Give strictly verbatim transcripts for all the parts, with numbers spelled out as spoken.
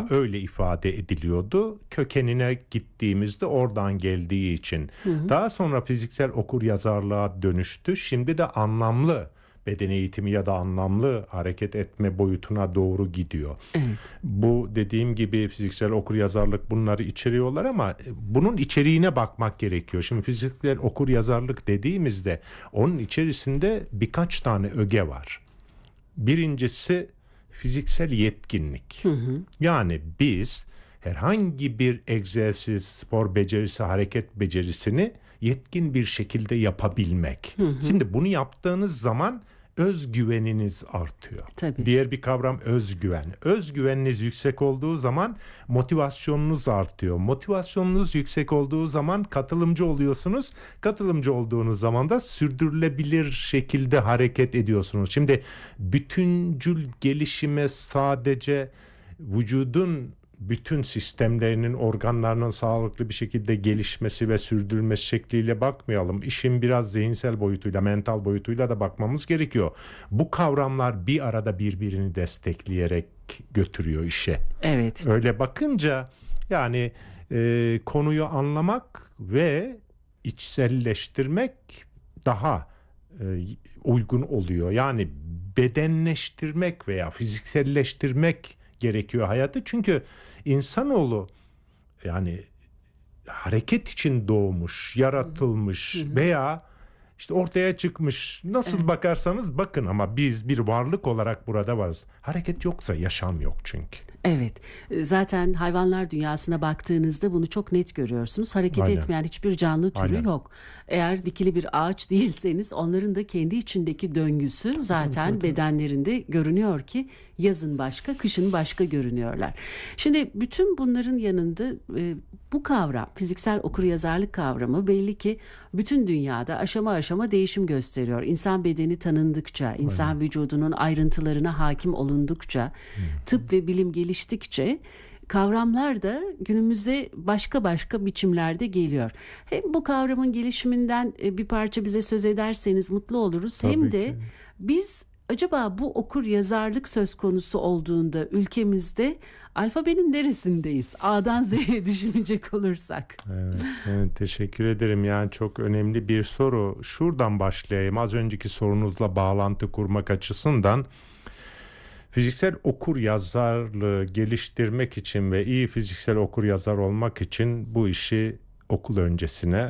Veya öyle ifade ediliyordu. Kökenine gittiğimizde oradan geldiği için. Hı hı. Daha sonra fiziksel okuryazarlığa dönüştü. Şimdi de anlamlı beden eğitimi ya da anlamlı hareket etme boyutuna doğru gidiyor. Evet. Bu dediğim gibi fiziksel okuryazarlık bunları içeriyorlar ama bunun içeriğine bakmak gerekiyor. Şimdi fiziksel okuryazarlık dediğimizde onun içerisinde birkaç tane öge var. Birincisi fiziksel yetkinlik. Hı hı. Yani biz herhangi bir egzersiz, spor becerisi, hareket becerisini yetkin bir şekilde yapabilmek. Hı hı. Şimdi bunu yaptığınız zaman özgüveniniz artıyor. Tabii. Diğer bir kavram özgüven. Özgüveniniz yüksek olduğu zaman motivasyonunuz artıyor. Motivasyonunuz yüksek olduğu zaman katılımcı oluyorsunuz. Katılımcı olduğunuz zaman da sürdürülebilir şekilde hareket ediyorsunuz. Şimdi bütüncül gelişime sadece vücudun bütün sistemlerinin, organlarının sağlıklı bir şekilde gelişmesi ve sürdürülmesi şekliyle bakmayalım. İşin biraz zihinsel boyutuyla, mental boyutuyla da bakmamız gerekiyor. Bu kavramlar bir arada birbirini destekleyerek götürüyor işe. Evet. Öyle bakınca yani e, konuyu anlamak ve içselleştirmek daha e, uygun oluyor. Yani bedenleştirmek veya fizikselleştirmek gerekiyor hayatı. Çünkü insanoğlu yani hareket için doğmuş, yaratılmış, hı hı, veya işte ortaya çıkmış. Nasıl evet. bakarsanız bakın ama biz bir varlık olarak burada varız. Hareket yoksa yaşam yok çünkü. Evet. Zaten hayvanlar dünyasına baktığınızda bunu çok net görüyorsunuz. Hareket Aynen. etmeyen hiçbir canlı türü Aynen. yok. Eğer dikili bir ağaç değilseniz onların da kendi içindeki döngüsü zaten tabii, tabii. bedenlerinde görünüyor ki yazın başka, kışın başka görünüyorlar. Şimdi bütün bunların yanında e, bu kavram, fiziksel okuryazarlık kavramı belli ki bütün dünyada aşama aşama değişim gösteriyor. İnsan bedeni tanındıkça, insan Aynen. vücudunun ayrıntılarına hakim olundukça, hmm. tıp ve bilim geliştikçe kavramlar da günümüze başka başka biçimlerde geliyor. Hem bu kavramın gelişiminden bir parça bize söz ederseniz mutlu oluruz. Tabii hem de ki. Biz acaba bu okur yazarlık söz konusu olduğunda ülkemizde alfabenin neresindeyiz? A'dan Z'ye düşünecek olursak. Evet, evet, teşekkür ederim. Yani çok önemli bir soru. Şuradan başlayayım. Az önceki sorunuzla bağlantı kurmak açısından fiziksel okur yazarlığı geliştirmek için ve iyi fiziksel okur yazar olmak için bu işi okul öncesine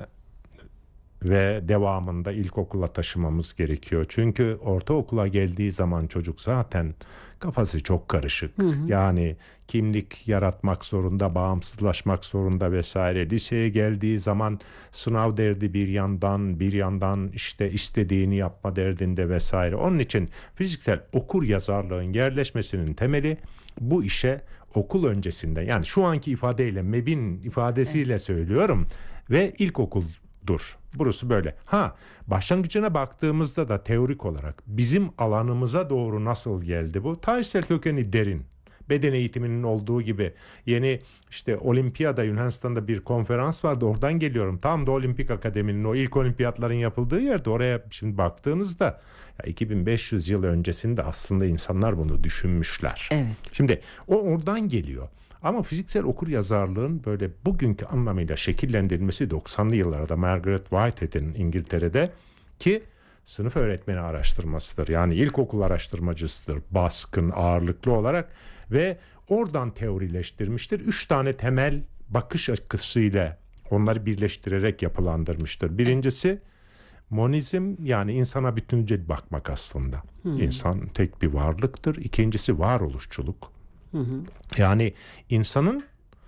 ve devamında ilkokula taşımamız gerekiyor. Çünkü ortaokula geldiği zaman çocuk zaten kafası çok karışık. Hı hı. Yani kimlik yaratmak zorunda, bağımsızlaşmak zorunda vesaire. Liseye geldiği zaman sınav derdi bir yandan, bir yandan işte istediğini yapma derdinde vesaire. Onun için fiziksel okur yazarlığın yerleşmesinin temeli bu işe okul öncesinde, yani şu anki ifadeyle, M E B'in ifadesiyle evet. söylüyorum ve ilkokul dur. Burası böyle. Ha, başlangıcına baktığımızda da teorik olarak bizim alanımıza doğru nasıl geldi bu? Tarihsel kökeni derin. Beden eğitiminin olduğu gibi yeni işte olimpiyada, Yunanistan'da bir konferans vardı. Oradan geliyorum. Tam da Olimpik Akademi'nin o ilk olimpiyatların yapıldığı yerde. Oraya şimdi baktığınızda ya iki bin beş yüz yıl öncesinde aslında insanlar bunu düşünmüşler. Evet. Şimdi o oradan geliyor. Ama fiziksel okur yazarlığın böyle bugünkü anlamıyla şekillendirilmesi doksanlı yıllarda Margaret Whitehead'in İngiltere'de ki sınıf öğretmeni araştırmasıdır. Yani ilkokul araştırmacısıdır baskın ağırlıklı olarak ve oradan teorileştirmiştir. Üç tane temel bakış açısıyla onları birleştirerek yapılandırmıştır. Birincisi monizm, yani insana bütüncül bakmak aslında. Hmm. İnsan tek bir varlıktır. İkincisi varoluşçuluk. Hı hı. Yani insanın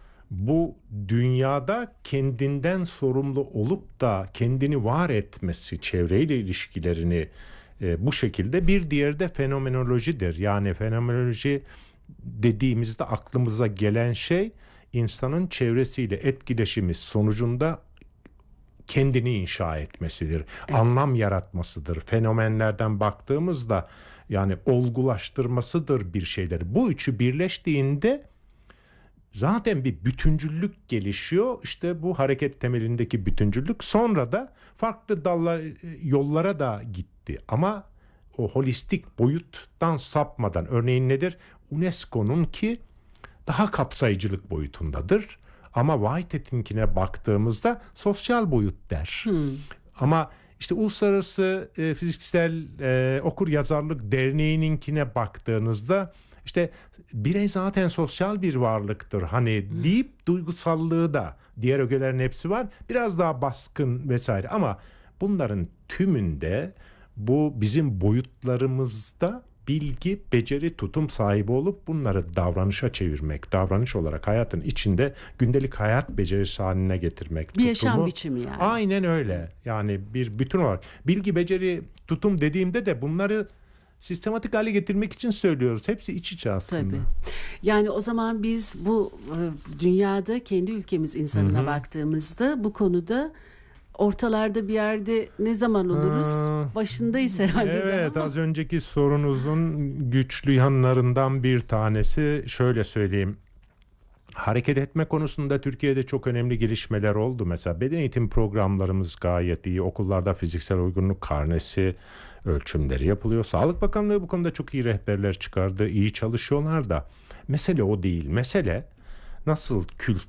bu dünyada kendinden sorumlu olup da kendini var etmesi, çevreyle ilişkilerini e, bu şekilde. Bir diğeri de fenomenolojidir. Yani fenomenoloji dediğimizde aklımıza gelen şey insanın çevresiyle etkileşimi sonucunda kendini inşa etmesidir. Evet. Anlam yaratmasıdır. Fenomenlerden baktığımızda yani olgulaştırmasıdır bir şeyleri. Bu üçü birleştiğinde zaten bir bütüncüllük gelişiyor. İşte bu hareket temelindeki bütüncüllük sonra da farklı dallar, yollara da gitti. Ama o holistik boyuttan sapmadan, örneğin nedir? UNESCO'nun ki daha kapsayıcılık boyutundadır. Ama Whitehead'inkine baktığımızda sosyal boyut der. Hmm. Ama işte Uluslararası e, Fiziksel e, Okur Yazarlık Derneği'ninkine baktığınızda işte birey zaten sosyal bir varlıktır hani hmm. deyip duygusallığı da diğer ögelerin hepsi var. Biraz daha baskın vesaire ama bunların tümünde bu bizim boyutlarımızda bilgi, beceri, tutum sahibi olup bunları davranışa çevirmek, davranış olarak hayatın içinde gündelik hayat becerisi haline getirmek. Bir tutumu, yaşam biçimi yani. Aynen öyle. Yani bir bütün olarak bilgi, beceri, tutum dediğimde de bunları sistematik hale getirmek için söylüyoruz. Hepsi iç içe aslında. Tabii. Yani o zaman biz bu dünyada kendi ülkemiz insanına Hı-hı. baktığımızda bu konuda ortalarda bir yerde ne zaman oluruz? Aa, başındayız herhalde. Evet, az önceki sorunuzun güçlü yanlarından bir tanesi şöyle söyleyeyim. Hareket etme konusunda Türkiye'de çok önemli gelişmeler oldu. Mesela beden eğitim programlarımız gayet iyi. Okullarda fiziksel uygunluk karnesi ölçümleri yapılıyor. Sağlık Bakanlığı bu konuda çok iyi rehberler çıkardı. İyi çalışıyorlar da. Mesele o değil. Mesele nasıl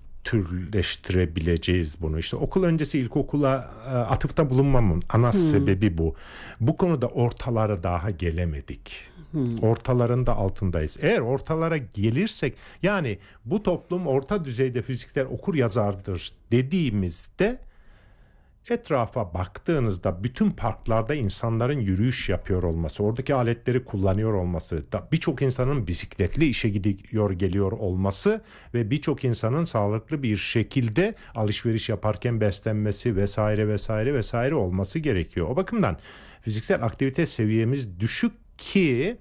kültürleştirebileceğiz bunu. İşte okul öncesi ilkokula atıfta bulunmamın ana hmm. sebebi bu. Bu konuda ortalara daha gelemedik. Hmm. Ortalarında altındayız. Eğer ortalara gelirsek yani bu toplum orta düzeyde fiziksel okur yazardır dediğimizde etrafa baktığınızda bütün parklarda insanların yürüyüş yapıyor olması, oradaki aletleri kullanıyor olması, birçok insanın bisikletli işe gidiyor geliyor olması ve birçok insanın sağlıklı bir şekilde alışveriş yaparken beslenmesi vesaire vesaire vesaire olması gerekiyor. O bakımdan fiziksel aktivite seviyemiz düşük ki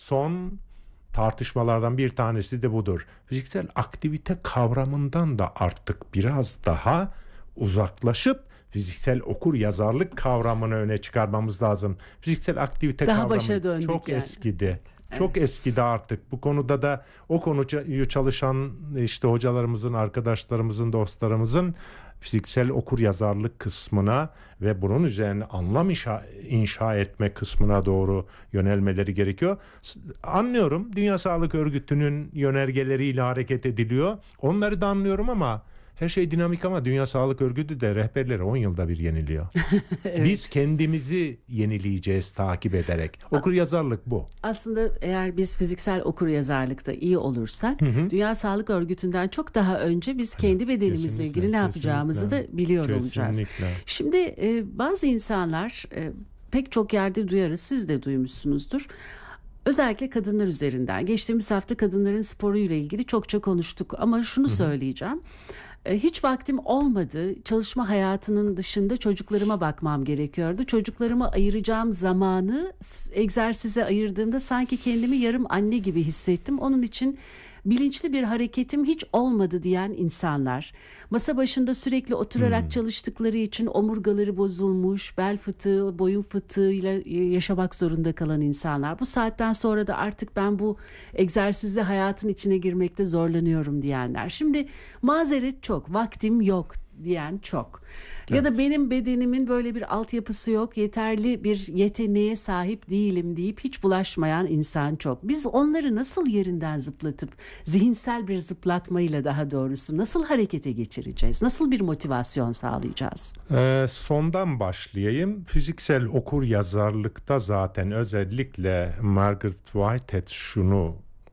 son tartışmalardan bir tanesi de budur. Fiziksel aktivite kavramından da artık biraz daha uzaklaşıp fiziksel okur yazarlık kavramını öne çıkarmamız lazım. Fiziksel aktivite daha kavramı çok yani. eskidi. Evet. Çok eskidi artık. Bu konuda da o konuyu çalışan işte hocalarımızın, arkadaşlarımızın, dostlarımızın fiziksel okur yazarlık kısmına ve bunun üzerine anlam inşa, inşa etme kısmına doğru yönelmeleri gerekiyor. Anlıyorum, Dünya Sağlık Örgütü'nün yönergeleriyle hareket ediliyor. Onları da anlıyorum ama her şey dinamik ama Dünya Sağlık Örgütü de rehberleri on yılda bir yeniliyor. Evet. Biz kendimizi yenileyeceğiz takip ederek. Okur yazarlık bu. Aslında eğer biz fiziksel okur yazarlıkta iyi olursak hı hı. Dünya Sağlık Örgütü'nden çok daha önce biz kendi bedenimizle kesinlikle, ilgili ne yapacağımızı da biliyor kesinlikle. olacağız. Şimdi e, bazı insanlar e, pek çok yerde duyarız, siz de duymuşsunuzdur. Özellikle kadınlar üzerinden. Geçtiğimiz hafta kadınların sporuyla ilgili çokça konuştuk ama şunu hı hı. söyleyeceğim. Hiç vaktim olmadı. Çalışma hayatının dışında çocuklarıma bakmam gerekiyordu. Çocuklarıma ayıracağım zamanı egzersize ayırdığımda sanki kendimi yarım anne gibi hissettim. Onun için bilinçli bir hareketim hiç olmadı diyen insanlar. Masa başında sürekli oturarak hmm. çalıştıkları için omurgaları bozulmuş, bel fıtığı, boyun fıtığıyla yaşamak zorunda kalan insanlar. Bu saatten sonra da artık ben bu egzersizli hayatın içine girmekte zorlanıyorum diyenler. Şimdi mazeret çok, vaktim yok diyen çok. Evet. Ya da benim bedenimin böyle bir altyapısı yok, yeterli bir yeteneğe sahip değilim deyip hiç bulaşmayan insan çok. Biz onları nasıl yerinden zıplatıp, zihinsel bir zıplatmayla daha doğrusu nasıl harekete geçireceğiz? Nasıl bir motivasyon sağlayacağız? Ee, sondan başlayayım. Fiziksel okur yazarlıkta zaten özellikle Margaret Whitehead şunu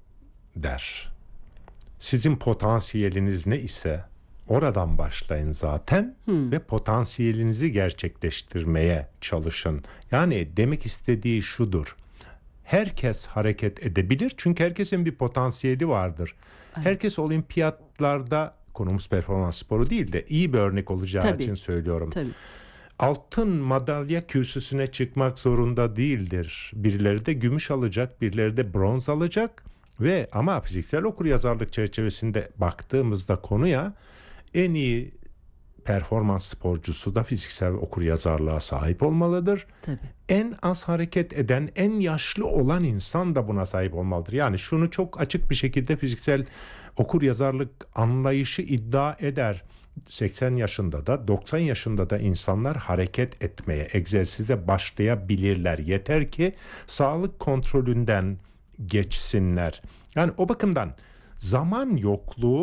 der. Sizin potansiyeliniz ne ise oradan başlayın zaten hmm. ve potansiyelinizi gerçekleştirmeye çalışın. Yani demek istediği şudur. Herkes hareket edebilir çünkü herkesin bir potansiyeli vardır. Evet. Herkes olimpiyatlarda, konumuz performans sporu değil de iyi bir örnek olacağı Tabii. için söylüyorum. Tabii. Altın madalya kürsüsüne çıkmak zorunda değildir. Birileri de gümüş alacak, birileri de bronz alacak ve ama fiziksel okuryazarlık çerçevesinde baktığımızda konuya en iyi performans sporcusu da fiziksel okuryazarlığa sahip olmalıdır. Tabii. En az hareket eden, en yaşlı olan insan da buna sahip olmalıdır. Yani şunu çok açık bir şekilde fiziksel okuryazarlık anlayışı iddia eder. seksen yaşında da doksan yaşında da insanlar hareket etmeye, egzersize başlayabilirler. Yeter ki sağlık kontrolünden geçsinler. Yani o bakımdan zaman yokluğu